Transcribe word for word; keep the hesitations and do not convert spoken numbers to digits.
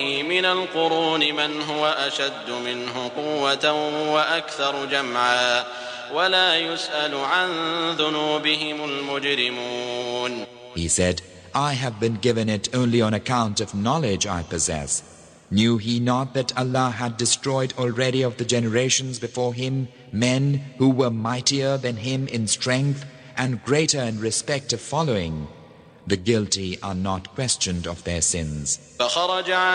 من القرون من هو أشد منه قوة وأكثر جمعا ولا يسأل عن ذنوبهم المجرمون. He said, I have been given it only on account of knowledge I possess. Knew he not that Allah had destroyed already of the generations before him men who were mightier than him in strength and greater in respect of following? The guilty are not questioned of their sins.